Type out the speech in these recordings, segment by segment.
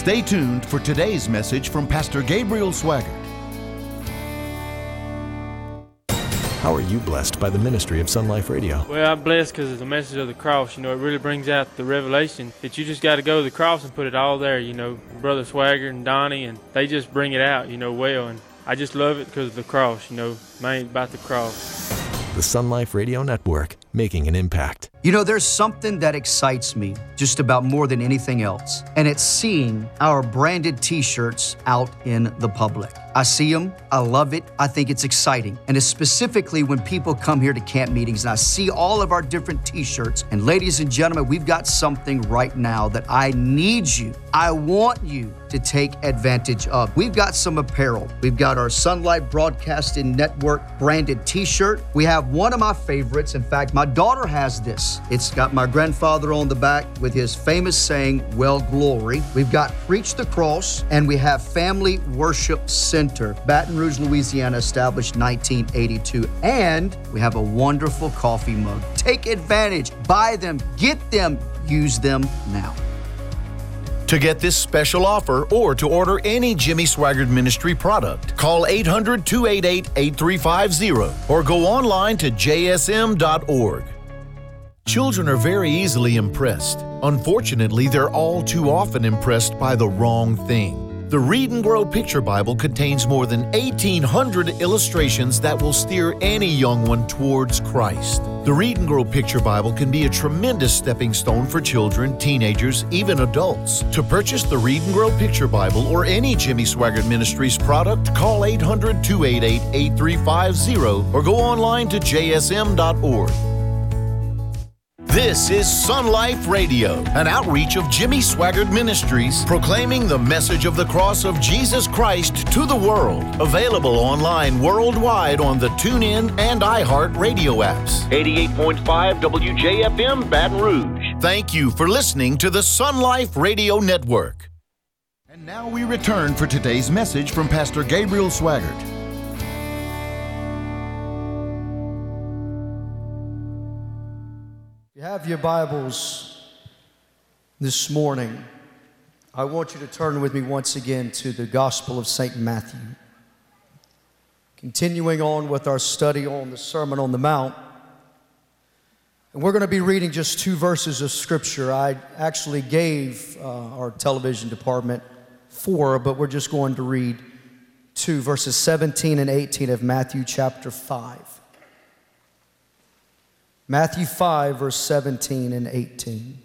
Stay tuned for today's message from Pastor Gabriel Swaggart. How are you blessed by the ministry of Sun Life Radio? Well, I'm blessed because of the message of the cross. It really brings out the revelation that you just got to go to the cross and put it all there. Brother Swaggart and Donnie, and they just bring it out, well. And I just love it because of the cross, mainly about the cross. The Sun Life Radio Network, making an impact. There's something that excites me just about more than anything else, and it's seeing our branded t-shirts out in the public. I see them, I love it, I think it's exciting. And it's specifically when people come here to camp meetings and I see all of our different t-shirts. And ladies and gentlemen, we've got something right now that I want you to take advantage of. We've got some apparel. We've got our Sun Life Broadcasting Network branded t-shirt. We have one of my favorites. In fact, my daughter has this. It's got my grandfather on the back with his famous saying, "Well, glory." We've got Preach the Cross, and we have Family Worship Center, Baton Rouge, Louisiana, established 1982. And we have a wonderful coffee mug. Take advantage, buy them, get them, use them now. To get this special offer or to order any Jimmy Swaggart Ministry product, call 800-288-8350 or go online to jsm.org. Children are very easily impressed. Unfortunately, they're all too often impressed by the wrong thing. The Read and Grow Picture Bible contains more than 1,800 illustrations that will steer any young one towards Christ. The Read and Grow Picture Bible can be a tremendous stepping stone for children, teenagers, even adults. To purchase the Read and Grow Picture Bible or any Jimmy Swaggart Ministries product, call 800-288-8350 or go online to jsm.org. This is Sun Life Radio, an outreach of Jimmy Swaggart Ministries, proclaiming the message of the cross of Jesus Christ to the world. Available online worldwide on the TuneIn and iHeart radio apps. 88.5 WJFM Baton Rouge. Thank you for listening to the Sun Life Radio Network. And now we return for today's message from Pastor Gabriel Swaggart. If you have your Bibles this morning, I want you to turn with me once again to the Gospel of St. Matthew. Continuing on with our study on the Sermon on the Mount. And we're going to be reading just 2 verses of Scripture. I actually gave our television department 4, but we're just going to read 2, verses 17 and 18 of Matthew chapter 5. Matthew 5, verse 17 and 18.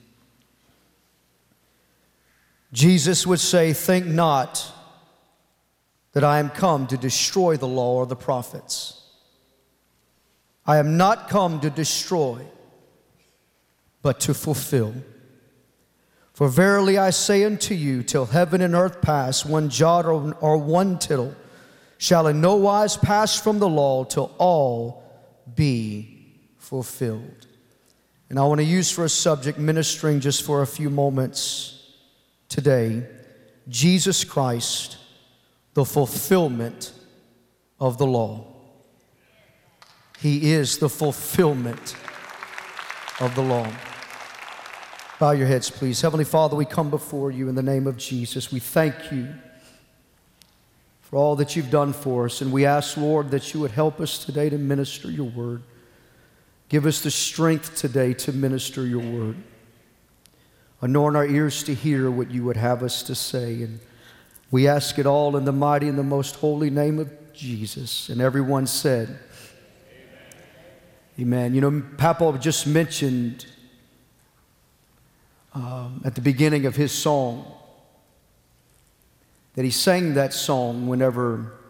Jesus would say, "Think not that I am come to destroy the law or the prophets. I am not come to destroy, but to fulfill. For verily I say unto you, till heaven and earth pass, one jot or one tittle shall in no wise pass from the law till all be fulfilled." And I want to use for a subject, ministering just for a few moments today, Jesus Christ, the fulfillment of the law. He is the fulfillment of the law. Bow your heads, please. Heavenly Father, we come before you in the name of Jesus. We thank you for all that you've done for us, and we ask, Lord, that you would help us today to minister your word. Give us the strength today to minister your word. Anoint our ears to hear what you would have us to say. And we ask it all in the mighty and the most holy name of Jesus. And everyone said, Amen. Papa just mentioned at the beginning of his song that he sang that song whenever